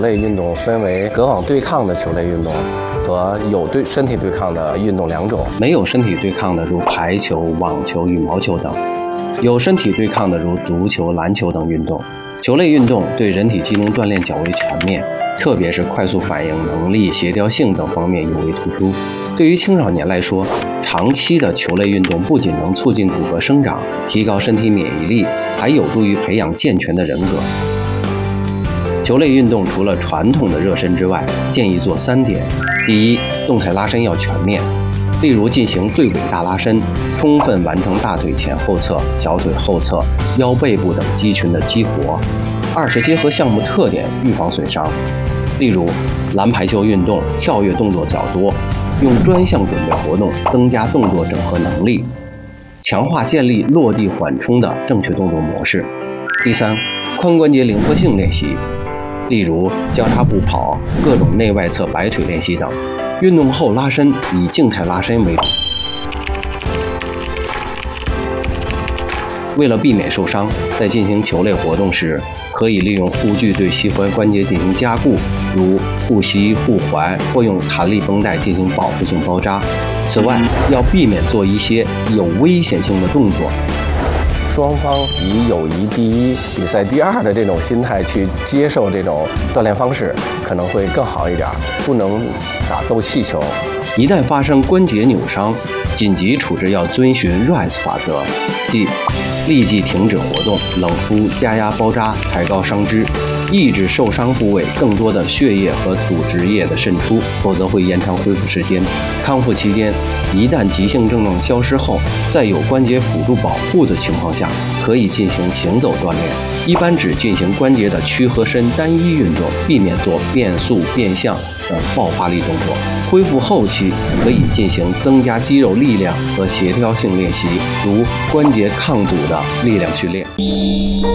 类运动分为隔网对抗的球类运动和有身体对抗的运动两种。 没有身体对抗的如排球、网球、羽毛球等；有身体对抗的如足球、篮球等运动。球类运动对人体机能锻炼较为全面，特别是快速反应能力、协调性等方面尤为突出。对于青少年来说，长期的球类运动不仅能促进骨骼生长，提高身体免疫力，还有助于培养健全的人格。球类运动除了传统的热身之外，建议做3点：第一，动态拉伸要全面，例如进行对尾大拉伸，充分完成大腿前后侧、小腿后侧、腰背部等肌群的激活。二是结合项目特点，预防损伤，例如篮排球运动跳跃动作较多，用专项准备活动增加动作整合能力，强化建立落地缓冲的正确动作模式。第三，髋关节灵活性练习，例如交叉步跑、各种内外侧摆腿练习等。运动后拉伸以静态拉伸为主。为了避免受伤，在进行球类活动时，可以利用护具对膝踝关节进行加固，如护膝、护踝，或用弹力绷带进行保护性包扎。此外，要避免做一些有危险性的动作。 双方以友谊第一、比赛第二的这种心态去接受这种锻炼方式，可能会更好一点。不能打斗气球。 一旦发生关节扭伤，紧急处置要遵循 RICE 法则，即立即停止活动、冷敷、加压包扎、抬高伤肢，抑制受伤部位更多的血液和组织液的渗出，否则会延长恢复时间。康复期间，一旦急性症状消失后，在有关节辅助保护的情况下，可以进行行走锻炼，一般只进行关节的屈和伸单一运动，避免做变速、变向等爆发力动作。恢复后期可以进行增加肌肉力量和协调性练习，如关节抗阻的力量训练。